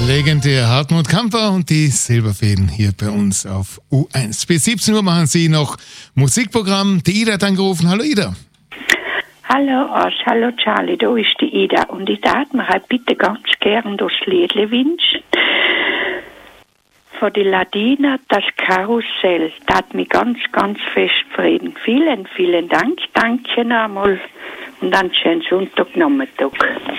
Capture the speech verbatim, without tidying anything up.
Legendär Hartmut Kamper und die Silberfäden hier bei uns auf U eins. Bis siebzehn Uhr machen Sie noch Musikprogramm. Die Ida hat angerufen. Hallo Ida. Hallo Asch, hallo Charlie, da ist die Ida und ich darf mir halt bitte ganz gern das Liedle wünschen. Von die Ladina, das Karussell, das hat mich ganz, ganz fest zufrieden. Vielen, vielen Dank, danke einmal und einen schönen Sonntagnachmittag.